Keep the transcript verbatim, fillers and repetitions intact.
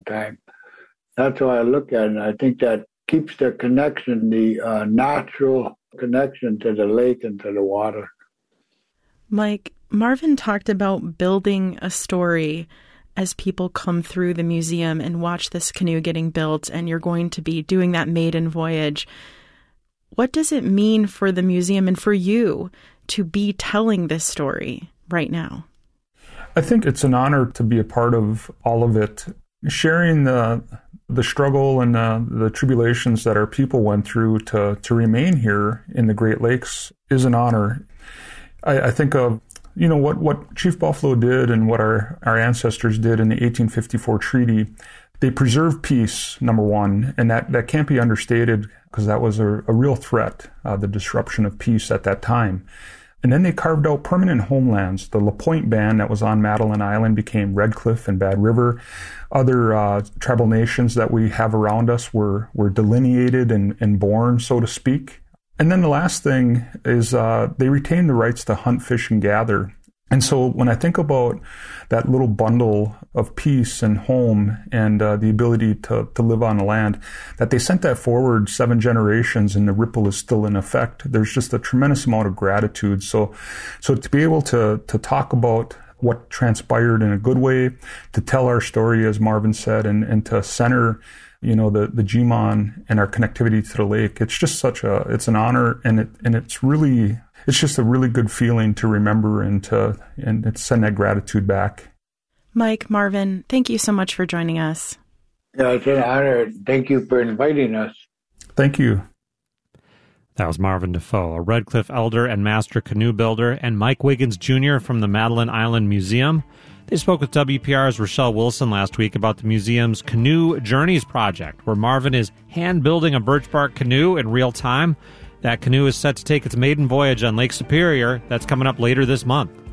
time. That's how I look at it. And I think that keeps the connection, the uh, natural connection to the lake and to the water. Mike, Marvin talked about building a story as people come through the museum and watch this canoe getting built, and you're going to be doing that maiden voyage. What does it mean for the museum and for you to be telling this story right now? I think it's an honor to be a part of all of it. Sharing the the struggle and uh, the tribulations that our people went through to, to remain here in the Great Lakes is an honor. I, I think of, you know, what, what Chief Buffalo did and what our, our ancestors did in the eighteen fifty-four treaty. They preserved peace, number one, and that, that can't be understated because that was a, a real threat, uh, the disruption of peace at that time. And then they carved out permanent homelands. The LaPointe Band that was on Madeline Island became Red Cliff and Bad River. Other uh, tribal nations that we have around us were, were delineated and, and born, so to speak. And then the last thing is uh, they retained the rights to hunt, fish, and gather. And so when I think about that little bundle of peace and home and uh, the ability to, to live on the land, that they sent that forward seven generations and the ripple is still in effect, there's just a tremendous amount of gratitude. So so to be able to to talk about what transpired in a good way, to tell our story, as Marvin said, and, and to center, you know, the, the G-Mon and our connectivity to the lake, it's just such a, it's an honor, and it and it's really... It's just a really good feeling to remember and to and send that gratitude back. Mike, Marvin, thank you so much for joining us. Yeah, it's an honor. Thank you for inviting us. Thank you. That was Marvin Defoe, a Red Cliff elder and master canoe builder, and Mike Wiggins Junior from the Madeline Island Museum. They spoke with W P R's Rochelle Wilson last week about the museum's Canoe Journeys project, where Marvin is hand-building a birch bark canoe in real time. That canoe is set to take its maiden voyage on Lake Superior. That's coming up later this month.